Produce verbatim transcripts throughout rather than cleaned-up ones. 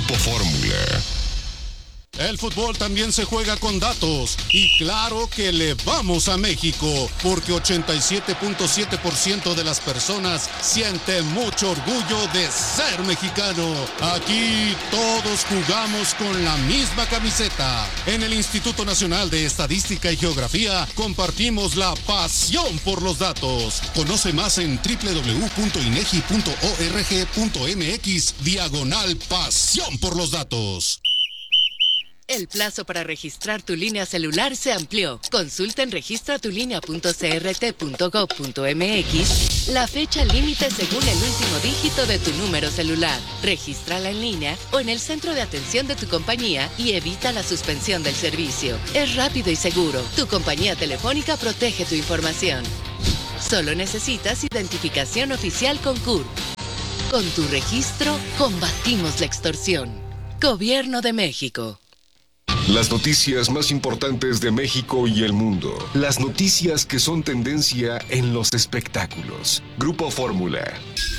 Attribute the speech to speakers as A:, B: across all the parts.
A: Grupo Fórmula.
B: El fútbol también se juega con datos y claro que le vamos a México porque ochenta y siete punto siete por ciento de las personas siente mucho orgullo de ser mexicano. Aquí todos jugamos con la misma camiseta. En el Instituto Nacional de Estadística y Geografía compartimos la pasión por los datos. Conoce más en doble u doble u doble u punto inegi punto org punto mx diagonal pasión por los datos.
C: El plazo para registrar tu línea celular se amplió. Consulta en registra tu línea punto c r t punto gob punto m x la fecha límite según el último dígito de tu número celular. Regístrala en línea o en el centro de atención de tu compañía y evita la suspensión del servicio. Es rápido y seguro. Tu compañía telefónica protege tu información. Solo necesitas identificación oficial con C U R P. Con tu registro, combatimos la extorsión. Gobierno de México.
A: Las noticias más importantes de México y el mundo. Las noticias que son tendencia en los espectáculos. Grupo Fórmula.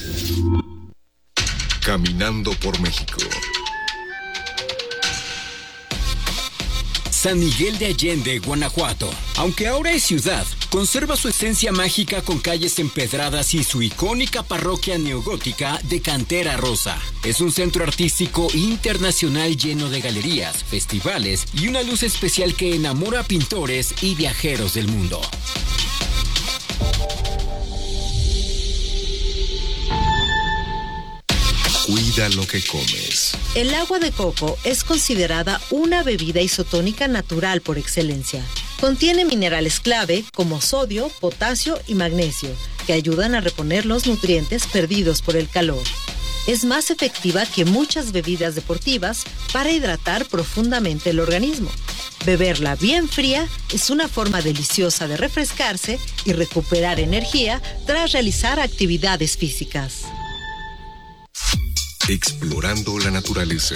A: Caminando por México.
D: San Miguel de Allende, Guanajuato. Aunque ahora es ciudad, conserva su esencia mágica con calles empedradas y su icónica parroquia neogótica de cantera rosa. Es un centro artístico internacional lleno de galerías, festivales y una luz especial que enamora a pintores y viajeros del mundo.
A: Cuida lo que comes.
E: El agua de coco es considerada una bebida isotónica natural por excelencia. Contiene minerales clave como sodio, potasio y magnesio, que ayudan a reponer los nutrientes perdidos por el calor. Es más efectiva que muchas bebidas deportivas para hidratar profundamente el organismo. Beberla bien fría es una forma deliciosa de refrescarse y recuperar energía tras realizar actividades físicas.
A: Explorando la naturaleza.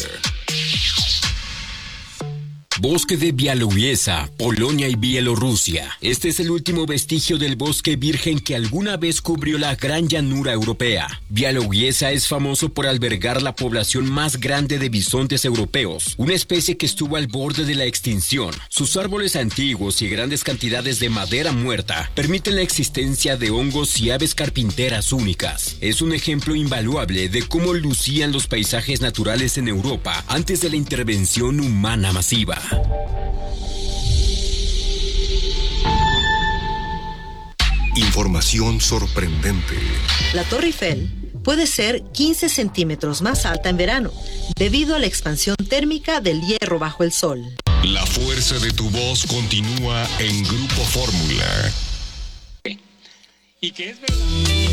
D: Bosque de Białowieża, Polonia y Bielorrusia. Este es el último vestigio del bosque virgen que alguna vez cubrió la gran llanura europea. Białowieża es famoso por albergar la población más grande de bisontes europeos, una especie que estuvo al borde de la extinción. Sus árboles antiguos y grandes cantidades de madera muerta permiten la existencia de hongos y aves carpinteras únicas. Es un ejemplo invaluable de cómo lucían los paisajes naturales en Europa antes de la intervención humana masiva.
A: Información sorprendente.
E: La Torre Eiffel puede ser quince centímetros más alta en verano, debido a la expansión térmica del hierro bajo el sol.
A: La fuerza de tu voz continúa en Grupo Fórmula.
F: ¿Y qué es verdad?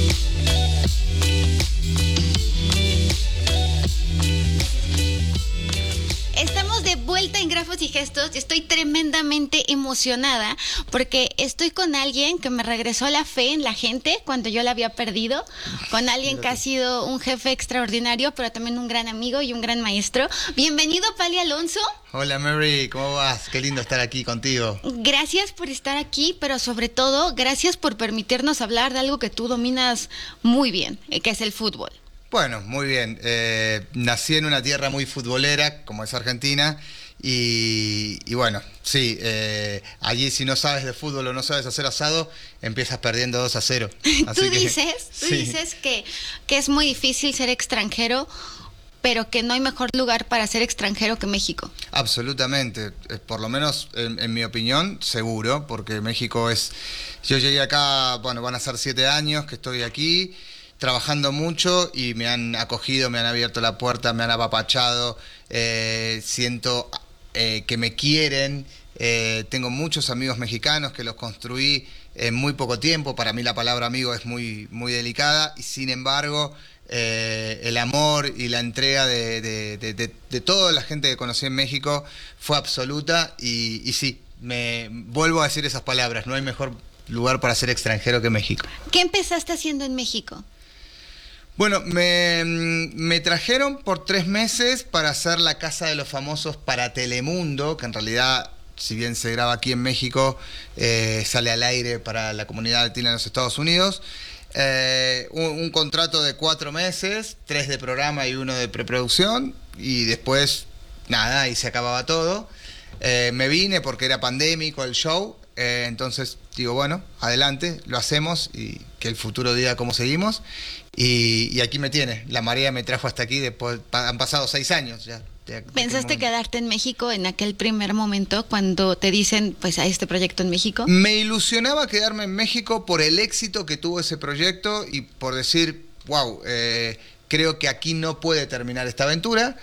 G: Estamos de vuelta en Grafos y Gestos y estoy tremendamente emocionada porque estoy con alguien que me regresó la fe en la gente cuando yo la había perdido, con alguien que ha sido un jefe extraordinario, pero también un gran amigo y un gran maestro. Bienvenido, Pali Alonso.
H: Hola, Mary, ¿cómo vas? Qué lindo estar aquí contigo.
G: Gracias por estar aquí, pero sobre todo, gracias por permitirnos hablar de algo que tú dominas muy bien, que es el fútbol.
H: Bueno, muy bien. Eh, nací en una tierra muy futbolera, como es Argentina, y, y bueno, sí, eh, allí si no sabes de fútbol o no sabes hacer asado, empiezas perdiendo dos a cero. Así
G: ¿Tú
H: que,
G: dices, tú
H: sí.
G: dices que, que es muy difícil ser extranjero, pero que no hay mejor lugar para ser extranjero que México?
H: Absolutamente, eh, por lo menos en, en mi opinión, seguro, porque México es... Yo llegué acá, bueno, van a ser siete años que estoy aquí, trabajando mucho y me han acogido, me han abierto la puerta, me han apapachado, eh, siento eh, que me quieren, eh, tengo muchos amigos mexicanos que los construí en muy poco tiempo. Para mí la palabra amigo es muy, muy delicada y sin embargo eh, el amor y la entrega de, de, de, de, de toda la gente que conocí en México fue absoluta y, y sí, me vuelvo a decir esas palabras, no hay mejor lugar para ser extranjero que México.
G: ¿Qué empezaste haciendo en México?
H: Bueno, me, me trajeron por tres meses para hacer La Casa de los Famosos para Telemundo, que en realidad, si bien se graba aquí en México, eh, sale al aire para la comunidad latina en los Estados Unidos. Eh, un, un contrato de cuatro meses, tres de programa y uno de preproducción, y después, nada, y se acababa todo. Eh, me vine porque era pandémico el show, eh, entonces digo, bueno, adelante, lo hacemos y que el futuro diga cómo seguimos. Y, y aquí me tiene, la marea me trajo hasta aquí, después han pasado seis años ya.
G: ¿Pensaste quedarte en México en aquel primer momento cuando te dicen, pues, a este proyecto en México?
H: Me ilusionaba quedarme en México por el éxito que tuvo ese proyecto y por decir, wow, eh, creo que aquí no puede terminar esta aventura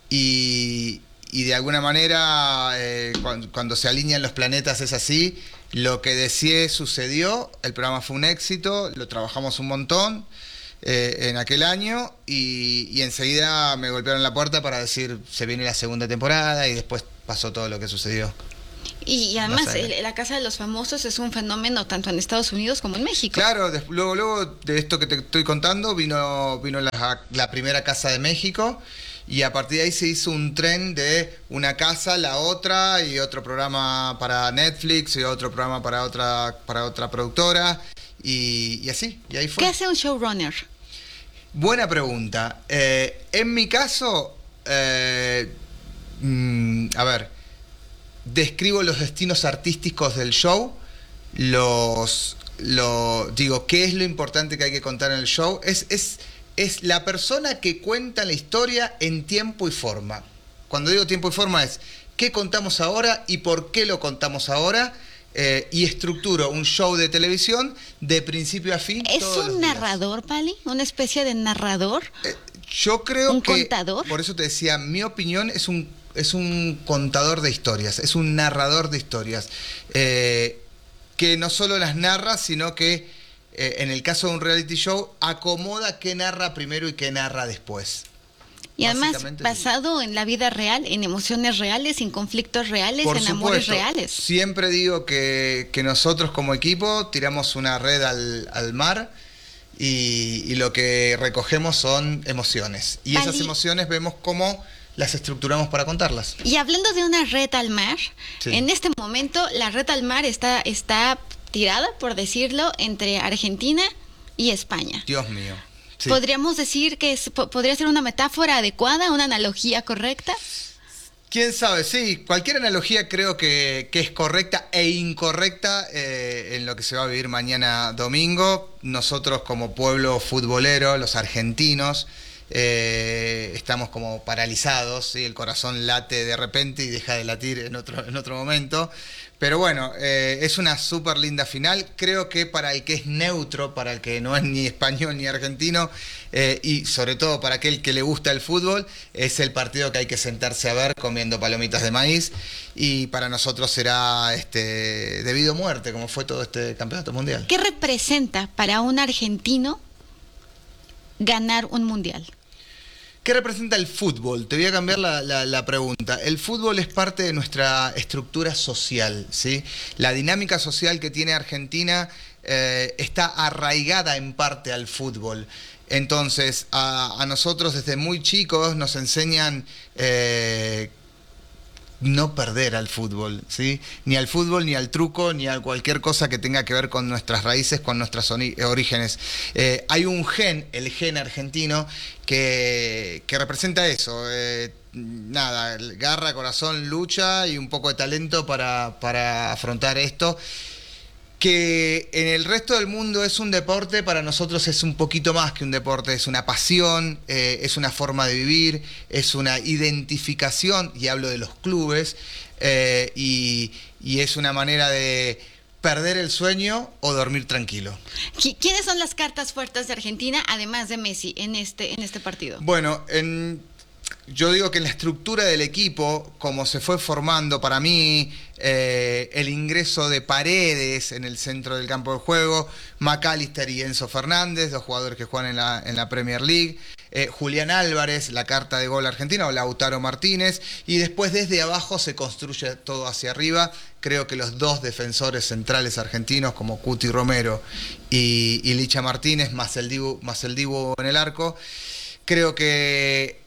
H: y, y de alguna manera eh, cuando, cuando se alinean los planetas es así. Lo que deseé sucedió, el programa fue un éxito, lo trabajamos un montón. Eh, en aquel año y, y enseguida me golpearon la puerta para decir se viene la segunda temporada y después pasó todo lo que sucedió.
G: Y, y además el, la Casa de los Famosos es un fenómeno tanto en Estados Unidos como en México.
H: Claro, de, luego, luego de esto que te estoy contando vino, vino la, la primera Casa de México y a partir de ahí se hizo un tren de una casa, la otra y otro programa para Netflix y otro programa para otra, para otra productora y, y así, y ahí fue.
G: ¿Qué hace un showrunner?
H: Buena pregunta. Eh, en mi caso, eh, mm, a ver, describo los destinos artísticos del show, los, lo, digo, ¿qué es lo importante que hay que contar en el show? Es, es, es la persona que cuenta la historia en tiempo y forma. Cuando digo tiempo y forma es, ¿qué contamos ahora y por qué lo contamos ahora? Eh, y estructuro un show de televisión de principio a fin.
G: ¿Es
H: todos
G: un
H: los días.
G: narrador, Pali? ¿Una especie de narrador?
H: Eh, yo creo
G: ¿Un
H: que... ¿Un
G: contador?
H: Por eso te decía, mi opinión es un, es un contador de historias, es un narrador de historias. Eh, que no solo las narra, sino que eh, en el caso de un reality show, acomoda qué narra primero y qué narra después.
G: Y además, basado en la vida real, en emociones reales, en conflictos reales,
H: Por
G: en
H: supuesto,
G: amores reales.
H: Siempre digo que, que nosotros como equipo tiramos una red al, al mar y, y lo que recogemos son emociones. Y
G: Pali,
H: esas emociones vemos cómo las estructuramos para contarlas.
G: Y hablando de una red al mar,
H: sí.
G: En este momento la red al mar está, está tirada, por decirlo, entre Argentina y España.
H: Dios mío. Sí.
G: ¿Podríamos decir que es, podría ser una metáfora adecuada, una analogía correcta?
H: ¿Quién sabe? Sí, cualquier analogía creo que, que es correcta e incorrecta eh, en lo que se va a vivir mañana domingo. Nosotros como pueblo futbolero, los argentinos, eh, estamos como paralizados, ¿sí? El corazón late de repente y deja de latir en otro, en otro momento. Pero bueno, eh, es una súper linda final. Creo que para el que es neutro, para el que no es ni español ni argentino, eh, y sobre todo para aquel que le gusta el fútbol, es el partido que hay que sentarse a ver comiendo palomitas de maíz. Y para nosotros será este, debido a muerte, como fue todo este campeonato mundial.
G: ¿Qué representa para un argentino ganar un mundial?
H: ¿Qué representa el fútbol? Te voy a cambiar la, la, la pregunta. El fútbol es parte de nuestra estructura social, ¿sí? La dinámica social que tiene Argentina eh, está arraigada en parte al fútbol. Entonces, a, a nosotros desde muy chicos nos enseñan eh, no perder al fútbol, ¿sí? Ni al fútbol, ni al truco, ni a cualquier cosa que tenga que ver con nuestras raíces, con nuestros orígenes. Eh, hay un gen, el gen argentino, que, que representa eso. Eh, nada, garra, corazón, lucha y un poco de talento para, para afrontar esto. Que en el resto del mundo es un deporte, para nosotros es un poquito más que un deporte, es una pasión, eh, es una forma de vivir, es una identificación, y hablo de los clubes, eh, y, y es una manera de perder el sueño o dormir tranquilo.
G: ¿Quiénes son las cartas fuertes de Argentina, además de Messi, en este, en este partido?
H: Bueno, en... yo digo que en la estructura del equipo, como se fue formando, para mí, eh, el ingreso de Paredes en el centro del campo de juego, McAllister y Enzo Fernández, dos jugadores que juegan en la, en la Premier League, eh, Julián Álvarez, la carta de gol argentina, o Lautaro Martínez, y después desde abajo se construye todo hacia arriba. Creo que los dos defensores centrales argentinos, como Cuti Romero y, y Licha Martínez, más el Dibu, más el Dibu en el arco, creo que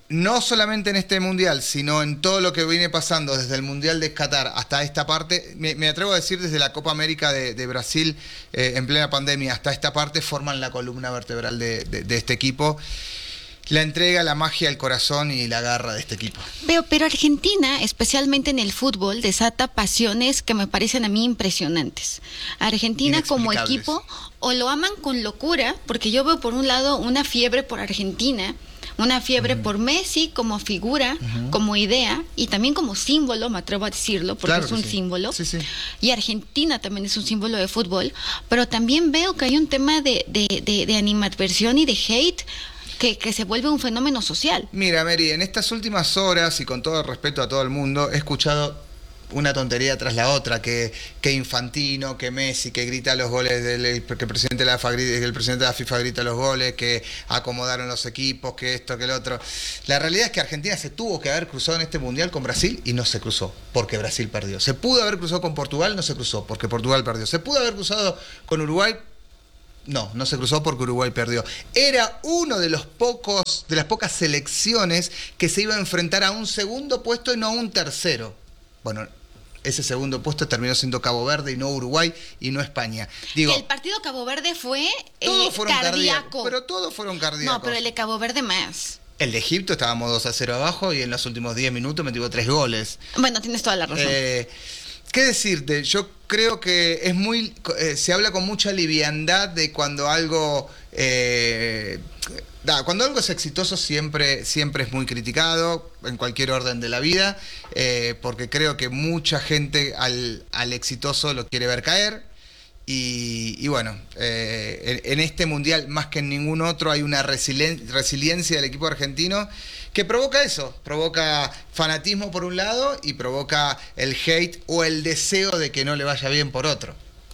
H: no solamente en este Mundial, sino en todo lo que viene pasando desde el Mundial de Qatar hasta esta parte, me, me atrevo a decir desde la Copa América de, de Brasil eh, en plena pandemia hasta esta parte, forman la columna vertebral de, de, de este equipo. La entrega, la magia, el corazón y la garra de este equipo.
G: Pero, pero Argentina, especialmente en el fútbol, desata pasiones que me parecen a mí impresionantes. Argentina como equipo o lo aman con locura, porque yo veo por un lado una fiebre por Argentina, una fiebre uh-huh. por Messi como figura, uh-huh. como idea y también como símbolo, me atrevo a decirlo, porque claro es un sí. símbolo. Sí, sí. Y Argentina también es un símbolo de fútbol, pero también veo que hay un tema de, de, de, de animadversión y de hate Que, que se vuelve un fenómeno social.
H: Mira, Mary, en estas últimas horas, y con todo el respeto a todo el mundo, he escuchado una tontería tras la otra, que, que Infantino, que Messi, que grita los goles, del, que el presidente de la FIFA, el presidente de la FIFA grita los goles, que acomodaron los equipos, que esto, que el otro. La realidad es que Argentina se tuvo que haber cruzado en este Mundial con Brasil y no se cruzó, porque Brasil perdió. Se pudo haber cruzado con Portugal, no se cruzó, porque Portugal perdió. Se pudo haber cruzado con Uruguay. No, no se cruzó porque Uruguay perdió. Era uno de los pocos, de las pocas selecciones que se iba a enfrentar a un segundo puesto y no a un tercero. Bueno, ese segundo puesto terminó siendo Cabo Verde y no Uruguay y no España. Digo,
G: el partido Cabo Verde fue eh,
H: todos fueron
G: cardíaco.
H: Pero todos fueron cardíacos.
G: No, pero el de Cabo Verde más.
H: El de Egipto estábamos dos a cero abajo y en los últimos diez minutos metió tres goles.
G: Bueno, tienes toda la razón.
H: Eh, ¿Qué decirte? Yo creo que es muy eh, se habla con mucha liviandad de cuando algo eh, da, cuando algo es exitoso siempre siempre es muy criticado en cualquier orden de la vida, eh, porque creo que mucha gente al, al exitoso lo quiere ver caer. Y, y bueno, eh, en, en este Mundial, más que en ningún otro, hay una resilien- resiliencia del equipo argentino que provoca eso, provoca fanatismo por un lado y provoca el hate o el deseo de que no le vaya bien por otro.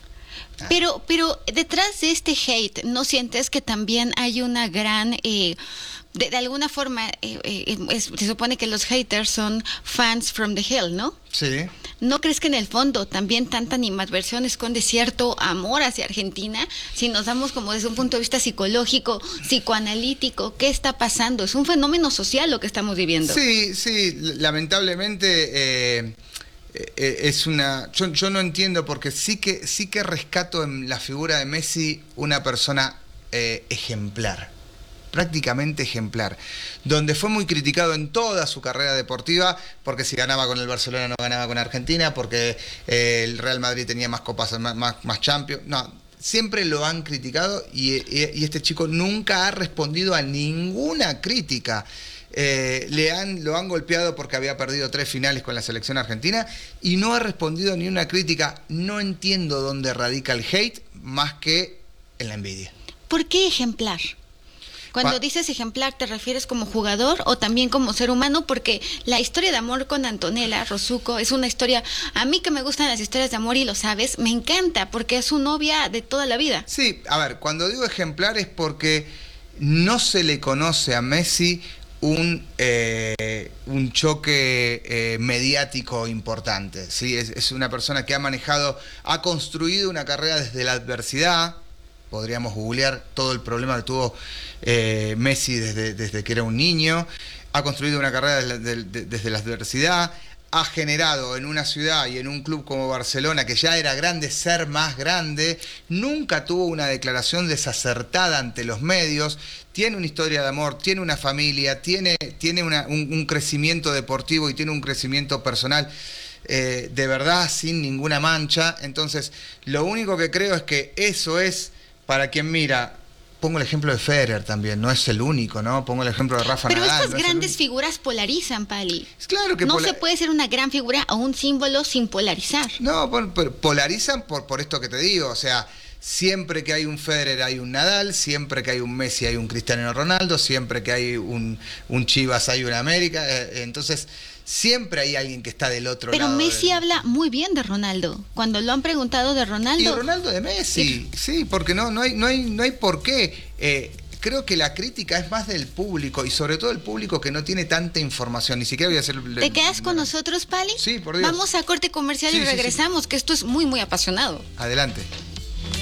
H: Ah.
G: Pero, pero detrás de este hate, ¿no sientes que también hay una gran... Eh, de, de alguna forma, eh, eh, es, se supone que los haters son fans from the hell, ¿no?
H: Sí.
G: ¿No crees que en el fondo también tanta animadversión esconde cierto amor hacia Argentina? Si nos damos como desde un punto de vista psicológico, psicoanalítico, ¿qué está pasando? Es un fenómeno social lo que estamos viviendo.
H: Sí, sí, lamentablemente eh, eh, es una... Yo, yo no entiendo porque sí que, sí que rescato en la figura de Messi una persona eh, ejemplar. Prácticamente ejemplar, donde fue muy criticado en toda su carrera deportiva, porque si ganaba con el Barcelona no ganaba con Argentina, porque eh, el Real Madrid tenía más copas, más, más, más Champions, no, siempre lo han criticado y, y, y este chico nunca ha respondido a ninguna crítica. Eh, le han, lo han golpeado porque había perdido tres finales con la selección argentina y no ha respondido ni una crítica. No entiendo dónde radica el hate más que en la envidia.
G: ¿Por qué ejemplar? Cuando dices ejemplar, ¿te refieres como jugador o también como ser humano? Porque la historia de amor con Antonella Rosucco es una historia... A mí que me gustan las historias de amor y lo sabes, me encanta porque es su novia de toda la vida.
H: Sí, a ver, cuando digo ejemplar es porque no se le conoce a Messi un, eh, un choque eh, mediático importante. ¿Sí? Es, es una persona que ha manejado, ha construido una carrera desde la adversidad. Podríamos googlear todo el problema que tuvo eh, Messi desde, desde que era un niño. Ha construido una carrera desde, desde, desde la adversidad. Ha generado en una ciudad y en un club como Barcelona, que ya era grande, ser más grande. Nunca tuvo una declaración desacertada ante los medios. Tiene una historia de amor, tiene una familia, tiene, tiene una, un, un crecimiento deportivo y tiene un crecimiento personal. Eh, de verdad, sin ninguna mancha. Entonces, lo único que creo es que eso es... Para quien mira, pongo el ejemplo de Federer también, no es el único, ¿no? Pongo el ejemplo de Rafa
G: Pero
H: Nadal.
G: Pero estas
H: no
G: grandes figuras polarizan, Pali.
H: Es claro que
G: no
H: pola...
G: se puede ser una gran figura o un símbolo sin polarizar.
H: No, polarizan por, por esto que te digo, o sea, siempre que hay un Federer hay un Nadal, siempre que hay un Messi hay un Cristiano Ronaldo, siempre que hay un, un Chivas hay un América, eh, entonces... Siempre hay alguien que está del otro
G: Pero
H: lado.
G: Pero Messi
H: del...
G: habla muy bien de Ronaldo. Cuando lo han preguntado de Ronaldo...
H: Y Ronaldo de Messi, sí, sí porque no, no, hay, no, hay, no hay por qué. Eh, creo que la crítica es más del público y sobre todo el público que no tiene tanta información. Ni siquiera voy a hacer...
G: ¿Te quedas con nosotros, Pali?
H: Sí, por Dios.
G: Vamos a corte comercial sí, y regresamos, sí, sí. que esto es muy, muy apasionado.
H: Adelante.